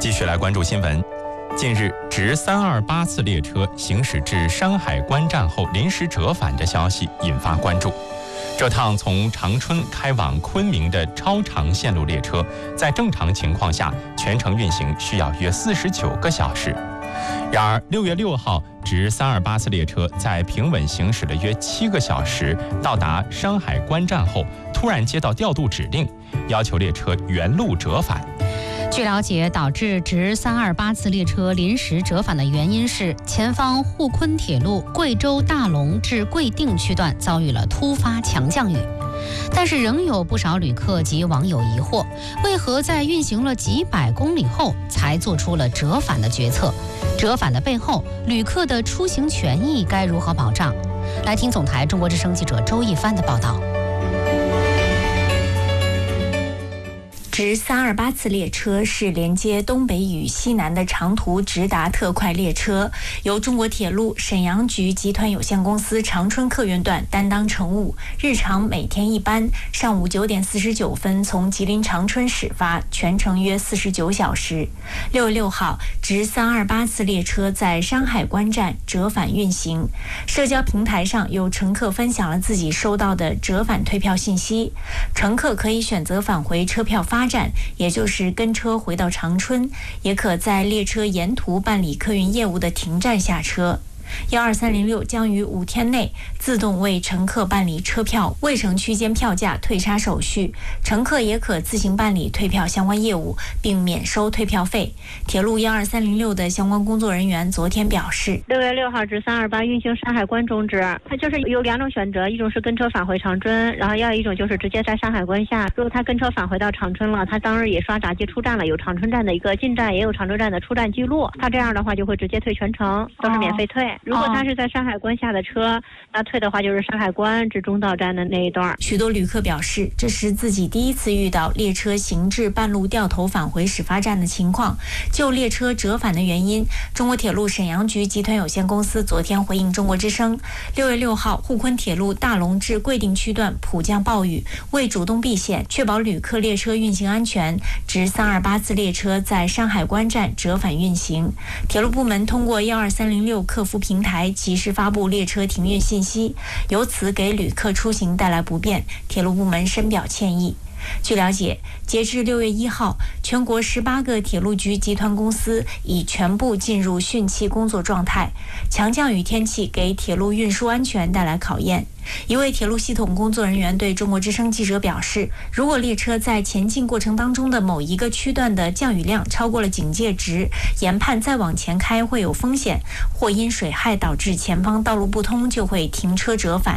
继续来关注新闻。近日，直328次列车行驶至山海关站后临时折返的消息引发关注。这趟从长春开往昆明的超长线路列车，在正常情况下全程运行需要约49个小时。然而，6月6号，直328次列车在平稳行驶了约7个小时，到达山海关站后，突然接到调度指令，要求列车原路折返。 据了解，导致直328次列车临时折返的原因是前方沪昆铁路贵州大龙至贵定区段遭遇了突发强降雨。但是仍有不少旅客及网友疑惑，为何在运行了几百公里后才做出了折返的决策？折返的背后，旅客的出行权益该如何保障？来听总台中国之声记者周一帆的报道。 直328次列车是连接东北与西南的长途直达特快列车，由中国铁路沈阳局集团有限公司长春客运段担当乘务，日常每天一班，上午9点49分从吉林长春始发，全程约49小时。6月6号，直328次列车在山海关站折返运行。社交平台上有乘客分享了自己收到的折返退票信息，乘客可以选择返回车票发站，也就是跟车回到长春，也可在列车沿途办理客运业务的停站下车。12306将于5天内自动为乘客办理车票、未城区间票价退差手续，乘客也可自行办理退票相关业务，并免收退票费。铁路12306的相关工作人员昨天表示 ，6月6号至328运行山海关终止，它就是有2种选择，一种是跟车返回长春，然后要一种就是直接在山海关下。如果他跟车返回到长春了，他当日也刷闸机出站了，有长春站的一个进站，也有常州站的出站记录，他这样的话就会直接退全程，都是免费退。如果他是在山海关下的车，那退的话就是山海关至中道站的那一段。 许多旅客表示，这是自己第一次遇到列车行至半路掉头返回始发站的情况。就列车折返的原因，中国铁路沈阳局集团有限公司昨天回应中国之声，6月6号，沪昆铁路大龙至贵定区段普降暴雨，为主动避险，确保旅客列车运行安全，直328次列车在山海关站折返运行。铁路部门通过12306客服平台及时发布列车停运信息，由此给旅客出行带来不便，铁路部门深表歉意。据了解，截至6月1号，全国18个铁路局集团公司已全部进入汛期工作状态。强降雨天气给铁路运输安全带来考验。一位铁路系统工作人员对中国之声记者表示，如果列车在前进过程当中的某一个区段的降雨量超过了警戒值，研判再往前开会有风险，或因水害导致前方道路不通，就会停车折返。